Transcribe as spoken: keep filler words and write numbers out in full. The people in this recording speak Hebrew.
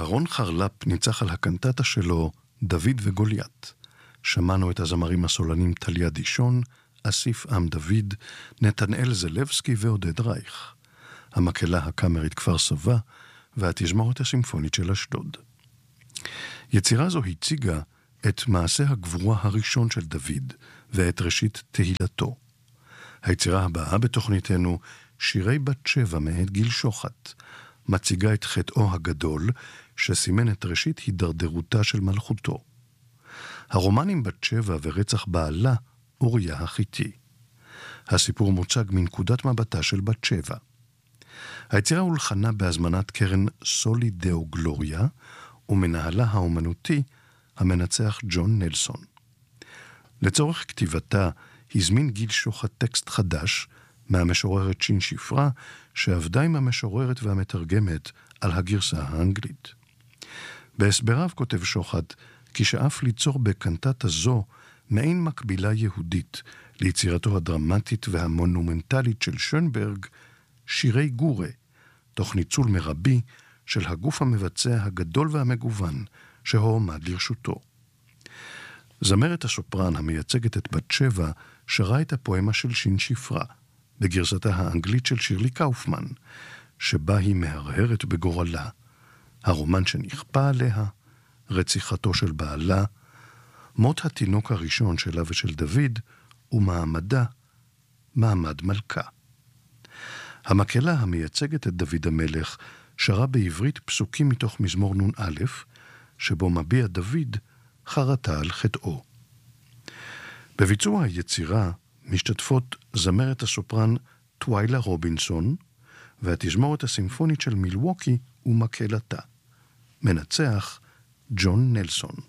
אהרון חרל"פ ניצח על הקנטטה שלו דוד וגוליית. שמענו את הזמרים הסולנים טליה דישון, אסיף עם דוד, נתנאל זלבסקי ועודד רייך. המקהלה הקאמרית כפר סבא והתזמורת הסימפונית של אשדוד. יצירה זו הציגה את מעשה הגבורה הראשון של דוד ואת ראשית תהילתו. היצירה הבאה בתוכניתנו, שירי בת שבע מאת גיל שוחט, מציגה את חטאו הגדול שסימן את ראשית הידרדרותה של מלכותו. הרומן עם בת שבע ורצח בעלה אוריה החיתי. הסיפור מוצג מנקודת מבטה של בת שבע. היצירה הולחנה בהזמנת קרן סולי דאו גלוריה ומנהלה האומנותי המנצח ג'ון נלסון. לצורך כתיבתה הזמין גיל שוחט טקסט חדש מהמשוררת שין שפרה שעבדה עם המשוררת והמתרגמת על הגרסה האנגלית. בהסבריו כותב שוחט כי שאף ליצור בקנטטה זו מעין מקבילה יהודית ליצירתו הדרמטית והמונומנטלית של שונברג, שירי גורה, תוך ניצול מרבי של הגוף המבצע הגדול והמגוון שהועמד לרשותו. זמרת הסופרן המייצגת את בת שבע שרה את הפואמה של שין שפרה, בגרסתה האנגלית של שירלי קאופמן, שבה היא מהרהרת בגורלה, הרומן שנכפה עליה, רציחתו של בעלה, מות התינוק הראשון שלה ושל דוד, ומעמדה, מעמד מלכה. המקהלה המייצגת את דוד המלך שרה בעברית פסוקים מתוך מזמור נון א', שבו מביע דוד חרטה על חטאו. בביצוע היצירה משתתפות זמרת הסופרן טוויילה רובינסון והתזמורת הסימפונית של מילווקי ומקהלתה. מנצח ג'ון נלסון.